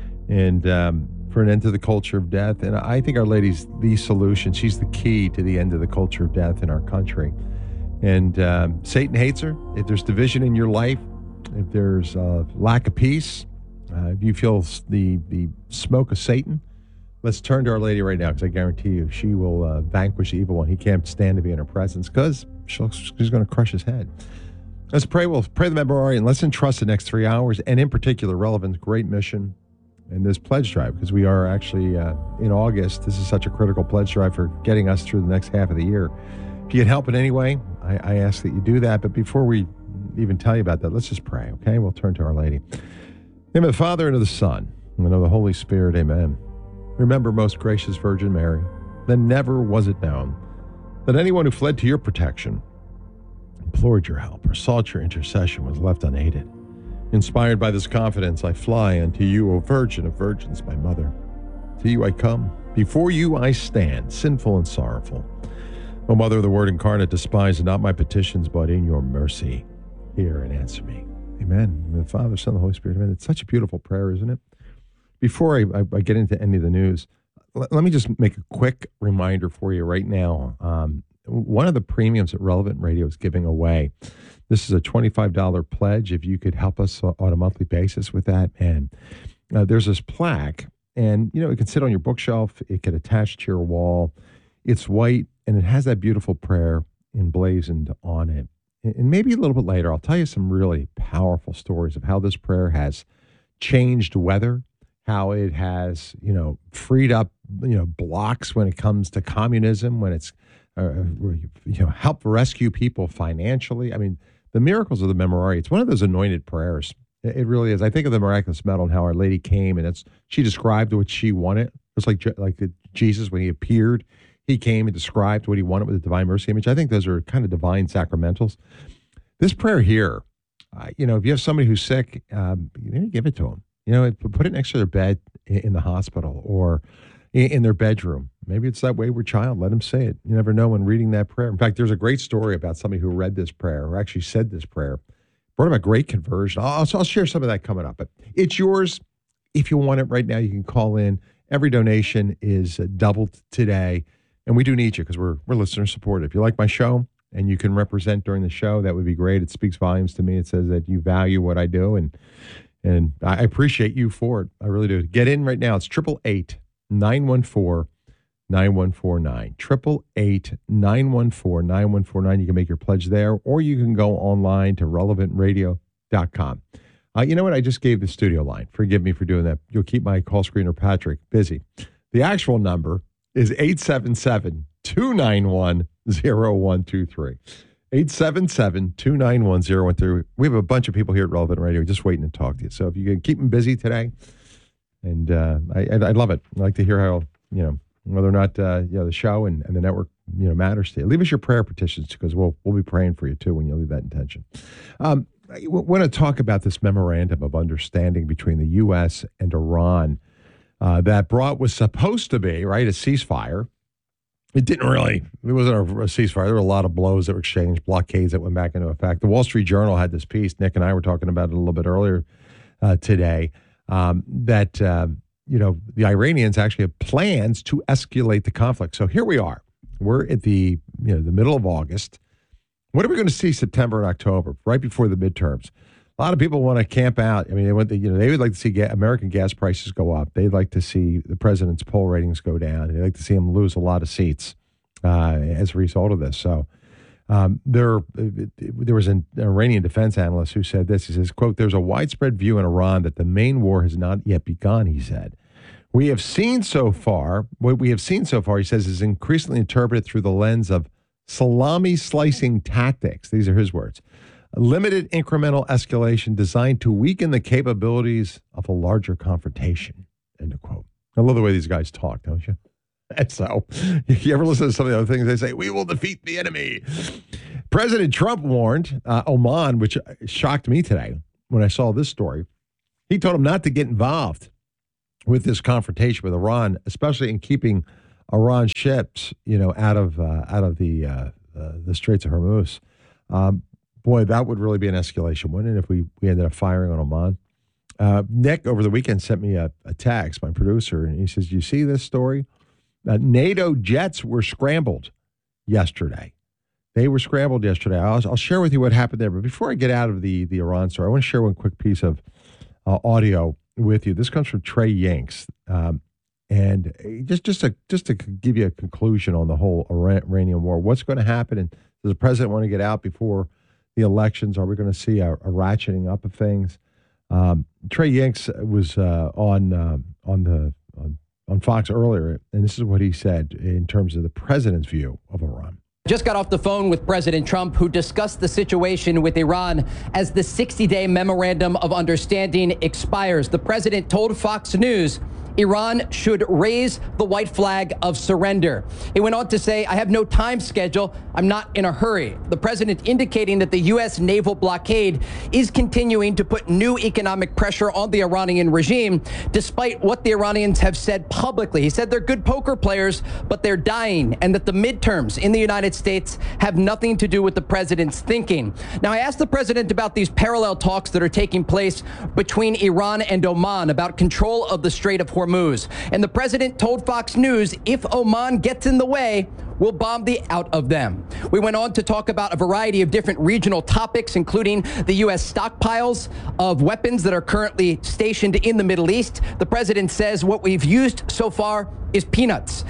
and for an end to the culture of death. And I think Our Lady's the solution. She's the key to the end of the culture of death in our country. And Satan hates her. If there's division in your life, if there's lack of peace, if you feel the smoke of Satan, let's turn to Our Lady right now, because I guarantee you she will vanquish the evil one. He can't stand to be in her presence because she's going to crush his head. Let's pray. We'll pray the memorare, and let's entrust the next 3 hours, and in particular, Relevant's great mission and this pledge drive, because we are actually in August. This is such a critical pledge drive for getting us through the next half of the year. If you can help in any way, I ask that you do that. But before we even tell you about that, let's just pray, okay? We'll turn to Our Lady. In the name of the Father, and of the Son, and of the Holy Spirit, amen. Remember, most gracious Virgin Mary, that never was it known that anyone who fled to your protection, implored your help, or sought your intercession was left unaided. Inspired by this confidence, I fly unto you, O Virgin of Virgins, my mother. To you I come. Before you I stand, sinful and sorrowful. O Mother of the Word incarnate, despise not my petitions, but in your mercy, hear and answer me. Amen. In the Father, Son, and the Holy Spirit, amen. It's such a beautiful prayer, isn't it? Before I get into any of the news, let me just make a quick reminder for you right now. One of the premiums that Relevant Radio is giving away, this is a $25 pledge. If you could help us on a monthly basis with that. And there's this plaque, and, it can sit on your bookshelf. It can attach to your wall. It's white, and it has that beautiful prayer emblazoned on it. And maybe a little bit later, I'll tell you some really powerful stories of how this prayer has changed weather, how it has, freed up, blocks when it comes to communism, when it's, helped rescue people financially. I mean, the miracles of the Memorare, it's one of those anointed prayers. It really is. I think of the miraculous medal and how Our Lady came, and she described what she wanted. It's like Jesus, when he appeared, he came and described what he wanted with the Divine Mercy image. I think those are kind of divine sacramentals. This prayer here, if you have somebody who's sick, give it to them. Put it next to their bed in the hospital or in their bedroom. Maybe it's that wayward child. Let them say it. You never know when reading that prayer. In fact, there's a great story about somebody who read this prayer, or actually said this prayer, brought about great conversion. I'll share some of that coming up. But it's yours. If you want it right now, you can call in. Every donation is doubled today. And we do need you because we're listener supported. If you like my show and you can represent during the show, that would be great. It speaks volumes to me. It says that you value what I do, and I appreciate you for it. I really do. Get in right now. It's 888-914-9149. 888-914-9149. You can make your pledge there, or you can go online to relevantradio.com. You know what? I just gave the studio line. Forgive me for doing that. You'll keep my call screener, Patrick, busy. The actual number is 877-291-0123. 877-291-0123. We have a bunch of people here at Relevant Radio just waiting to talk to you. So if you can keep them busy today, and I love it. I like to hear how, whether or not, the show and the network, matters to you. Leave us your prayer petitions, because we'll be praying for you too when you leave that intention. I want to talk about this memorandum of understanding between the U.S. and Iran that was supposed to be, right, a ceasefire. It wasn't a ceasefire. There were a lot of blows that were exchanged, blockades that went back into effect. The Wall Street Journal had this piece. Nick and I were talking about it a little bit earlier today, that the Iranians actually have plans to escalate the conflict. So here we are. We're at the middle of August. What are we going to see September and October, right before the midterms? A lot of people want to camp out. I mean, they would like to see American gas prices go up. They'd like to see the president's poll ratings go down. They'd like to see him lose a lot of seats as a result of this. So there was an Iranian defense analyst who said this. He says, quote, "There's a widespread view in Iran that the main war has not yet begun," he said. What we have seen so far, he says, is increasingly interpreted through the lens of salami slicing tactics. These are his words. Limited incremental escalation designed to weaken the capabilities of a larger confrontation, end of quote. I love the way these guys talk, don't you? And so, you ever listen to some of the other things they say? We will defeat the enemy. President Trump warned Oman, which shocked me today when I saw this story. He told him not to get involved with this confrontation with Iran, especially in keeping Iran ships, out of the Straits of Hormuz. Boy, that would really be an escalation, wouldn't it, if we ended up firing on Oman? Nick, over the weekend, sent me a text, my producer, and he says, you see this story? NATO jets were scrambled yesterday. They were scrambled yesterday. I'll share with you what happened there. But before I get out of the Iran story, I want to share one quick piece of audio with you. This comes from Trey Yanks. And just to give you a conclusion on the whole Iranian war, what's going to happen? And does the president want to get out before the elections? Are we going to see a ratcheting up of things? Trey Yanks was on Fox earlier, and this is what he said in terms of the president's view of Iran. Just got off the phone with President Trump, who discussed the situation with Iran as the 60-day memorandum of understanding expires. The president told Fox News Iran should raise the white flag of surrender. He went on to say, I have no time schedule. I'm not in a hurry. The president indicating that the U.S. naval blockade is continuing to put new economic pressure on the Iranian regime, despite what the Iranians have said publicly. He said they're good poker players, but they're dying, and that the midterms in the United States have nothing to do with the president's thinking. Now, I asked the president about these parallel talks that are taking place between Iran and Oman about control of the Strait of Hormuz. And the president told Fox News, if Oman gets in the way, we'll bomb the out of them. We went on to talk about a variety of different regional topics, including the U.S. stockpiles of weapons that are currently stationed in the Middle East. The president says what we've used so far is peanuts.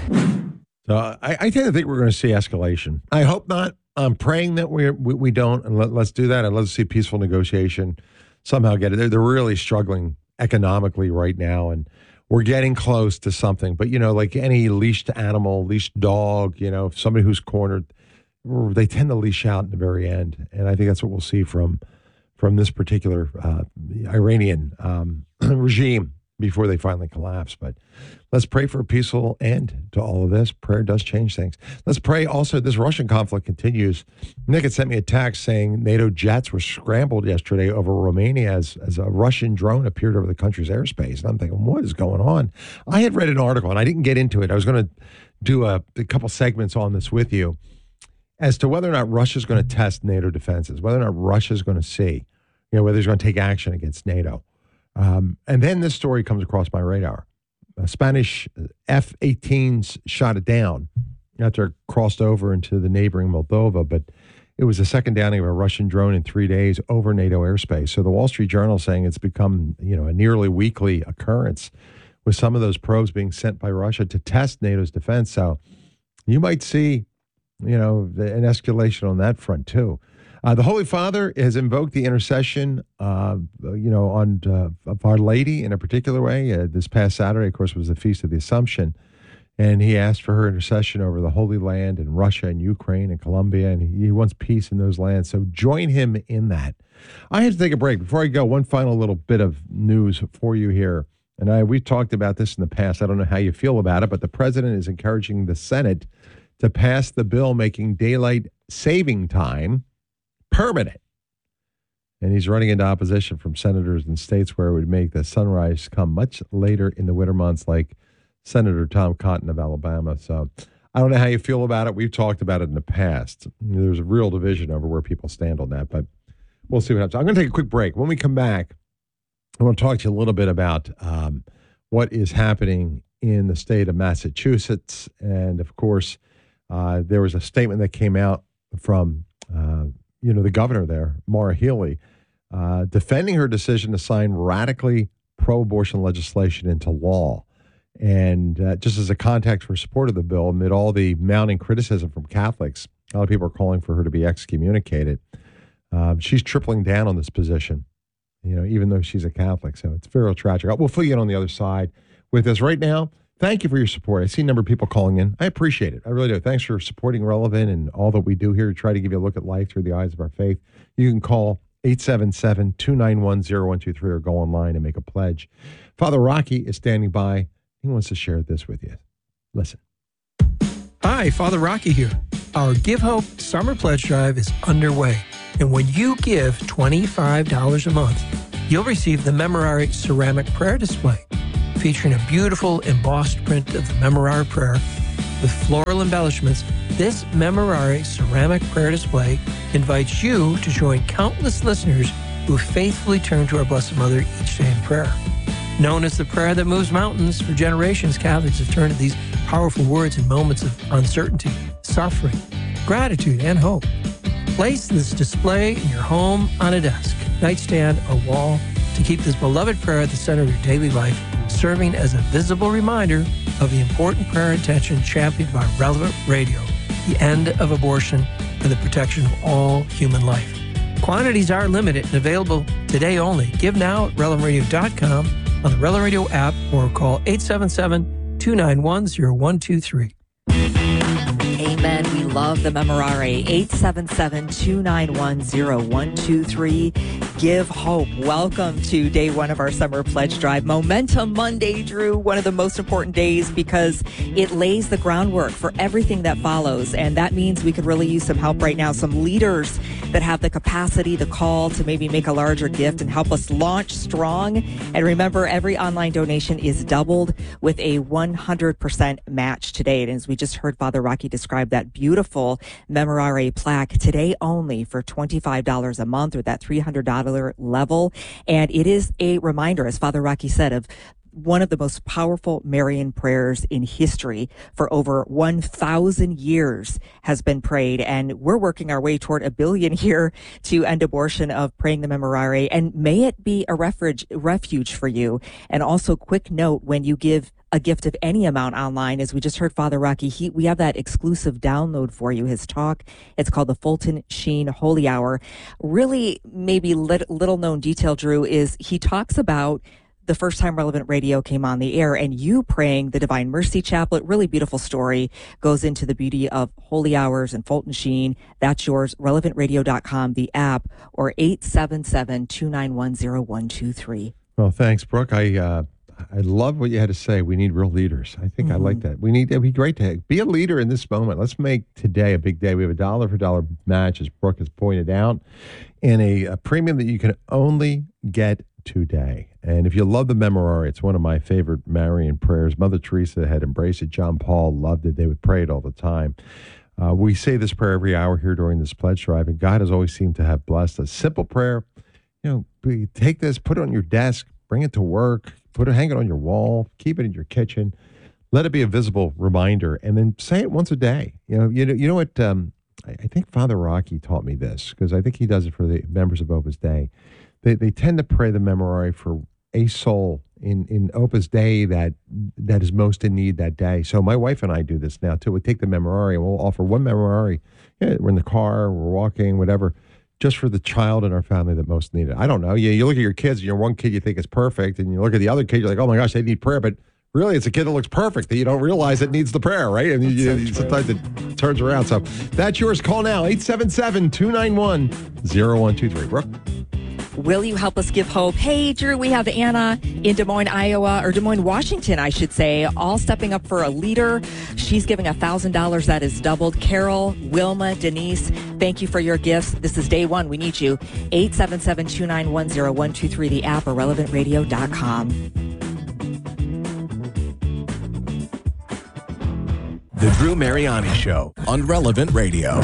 I tend to think we're going to see escalation. I hope not. I'm praying that we don't, and let's do that, and let's see peaceful negotiation somehow get it. They're really struggling economically right now, and we're getting close to something. But, like any leashed animal, leashed dog, somebody who's cornered, they tend to leash out in the very end. And I think that's what we'll see from this particular Iranian regime before they finally collapse. But let's pray for a peaceful end to all of this. Prayer does change things. Let's pray also this Russian conflict continues. Nick had sent me a text saying NATO jets were scrambled yesterday over Romania as a Russian drone appeared over the country's airspace. And I'm thinking, what is going on? I had read an article, and I didn't get into it. I was going to do a couple segments on this with you as to whether or not Russia's going to test NATO defenses, whether or not Russia's going to see, whether he's going to take action against NATO. And then this story comes across my radar. Spanish F-18s shot it down after it crossed over into the neighboring Moldova, but it was the second downing of a Russian drone in 3 days over NATO airspace. So the Wall Street Journal saying it's become, a nearly weekly occurrence with some of those probes being sent by Russia to test NATO's defense. So you might see, an escalation on that front too. The Holy Father has invoked the intercession, of Our Lady in a particular way. This past Saturday, of course, was the Feast of the Assumption, and he asked for her intercession over the Holy Land and Russia and Ukraine and Colombia, and he wants peace in those lands. So join him in that. I have to take a break. Before I go, one final little bit of news for you here, and we've talked about this in the past. I don't know how you feel about it, but the president is encouraging the Senate to pass the bill making daylight saving time permanent. And he's running into opposition from senators in states where it would make the sunrise come much later in the winter months, like Senator Tom Cotton of Alabama. So I don't know how you feel about it. We've talked about it in the past. There's a real division over where people stand on that, but we'll see what happens. I'm going to take a quick break. When we come back, I want to talk to you a little bit about what is happening in the state of Massachusetts. And of course, there was a statement that came out from the governor there, Maura Healey, defending her decision to sign radically pro-abortion legislation into law. And just as a context for support of the bill, amid all the mounting criticism from Catholics, a lot of people are calling for her to be excommunicated. She's tripling down on this position, even though she's a Catholic. So it's very tragic. We'll fill you in on the other side with this right now. Thank you for your support. I see a number of people calling in. I appreciate it. I really do. Thanks for supporting Relevant and all that we do here to try to give you a look at life through the eyes of our faith. You can call 877-291-0123 or go online and make a pledge. Father Rocky is standing by. He wants to share this with you. Listen. Hi, Father Rocky here. Our Give Hope Summer Pledge Drive is underway. And when you give $25 a month, you'll receive the Memorare ceramic prayer display, featuring a beautiful embossed print of the Memorare prayer with floral embellishments. This Memorare ceramic prayer display invites you to join countless listeners who faithfully turn to our Blessed Mother each day in prayer. Known as the prayer that moves mountains, for generations, Catholics have turned to these powerful words in moments of uncertainty, suffering, gratitude, and hope. Place this display in your home, on a desk, nightstand, or wall to keep this beloved prayer at the center of your daily life, serving as a visible reminder of the important prayer intention championed by Relevant Radio, the end of abortion and the protection of all human life. Quantities are limited and available today only. Give now at relevantradio.com, on the Relevant Radio app, or call 877-291-0123. Amen. We love the Memorare. 877-291-0123. Give Hope. Welcome to day one of our summer pledge drive. Momentum Monday, Drew, one of the most important days because it lays the groundwork for everything that follows. And that means we could really use some help right now. Some leaders that have the capacity, the call to maybe make a larger gift and help us launch strong. And remember, every online donation is doubled with a 100% match today. And as we just heard Father Rocky describe that beautiful Memorare plaque today only for $25 a month, or that $300 level. And it is a reminder, as Father Rocky said, of one of the most powerful Marian prayers in history. For over 1,000 years has been prayed, and we're working our way toward 1 billion here to end abortion of praying the Memorare. And may it be a refuge for you. And also, quick note, when you give a gift of any amount online, as we just heard Father Rocky, we have that exclusive download for you, his talk. It's called the Fulton Sheen Holy Hour. Really, maybe little known detail, Drew, is he talks about the first time Relevant Radio came on the air and you praying the Divine Mercy Chaplet. Really beautiful story. Goes into the beauty of holy hours and Fulton Sheen. That's yours. RelevantRadio.com, the app, or 877-291-0123. Well, thanks, Brooke. I love what you had to say. We need real leaders. I think I like that. It'd be great to be a leader in this moment. Let's make today a big day. We have a dollar for dollar match, as Brooke has pointed out, and a premium that you can only get today. And if you love the Memorare, it's one of my favorite Marian prayers. Mother Teresa had embraced it. John Paul loved it. They would pray it all the time. We say this prayer every hour here during this pledge drive, and God has always seemed to have blessed a simple prayer. Take this, put it on your desk, bring it to work, hang it on your wall, keep it in your kitchen. Let it be a visible reminder, and then say it once a day. You know what? I think Father Rocky taught me this, because I think he does it for the members of Opus Dei. They tend to pray the Memorare for a soul in Opus Dei that is most in need that day. So my wife and I do this now too. We take the Memorare and we'll offer one Memorare. We're in the car, we're walking, whatever, just for the child in our family that most need it. I don't know. You look at your kids, one kid you think is perfect, and you look at the other kid, you're like, oh my gosh, they need prayer. But really, it's a kid that looks perfect that you don't realize it needs the prayer, right? And sometimes it turns around. So that's yours. Call now, 877-291-0123. Brooke? Will you help us give hope? Hey, Drew, we have Anna in Des Moines, Iowa, or Des Moines, Washington, I should say, all stepping up for a leader. She's giving $1,000. That is doubled. Carol, Wilma, Denise, thank you for your gifts. This is day one. We need you. 877-291-0123, the app, or relevantradio.com. The Drew Mariani Show on Relevant Radio.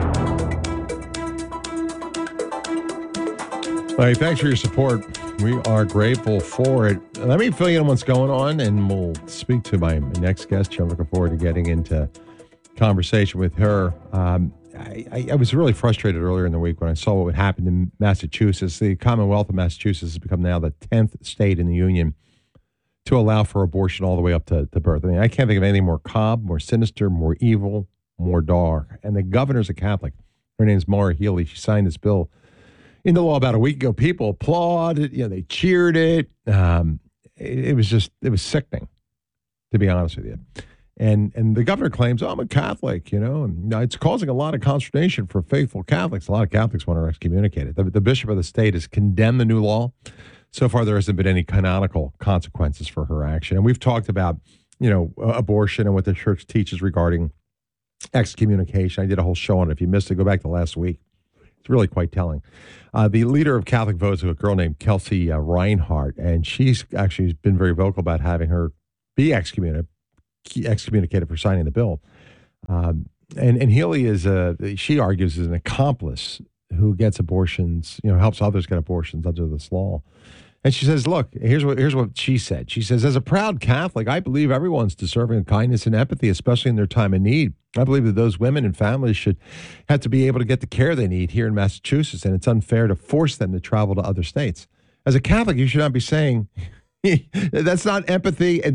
Hey, thanks for your support. We are grateful for it. Let me fill you in what's going on, and we'll speak to my next guest. I'm looking forward to getting into conversation with her. I was really frustrated earlier in the week when I saw what would happen in Massachusetts. The Commonwealth of Massachusetts has become now the 10th state in the union to allow for abortion all the way up to birth. I mean, I can't think of anything more cob, more sinister, more evil, more dark. And the governor's a Catholic. Her name's Maura Healey. She signed this bill into law about a week ago. People applauded, they cheered it. It was sickening, to be honest with you. And the governor claims, I'm a Catholic, and it's causing a lot of consternation for faithful Catholics. A lot of Catholics want to excommunicate it. The bishop of the state has condemned the new law. So far, there hasn't been any canonical consequences for her action. And we've talked about, abortion and what the church teaches regarding excommunication. I did a whole show on it. If you missed it, go back to last week. It's really quite telling. The leader of Catholic Votes is a girl named Kelsey Reinhardt, and she's actually been very vocal about having her be excommunicated for signing the bill. And Healy is she argues, is an accomplice who gets abortions, helps others get abortions under this law. And she says, look, here's what she said. She says, as a proud Catholic, I believe everyone's deserving of kindness and empathy, especially in their time of need. I believe that those women and families should have to be able to get the care they need here in Massachusetts, and it's unfair to force them to travel to other states. As a Catholic, you should not be saying that's not empathy and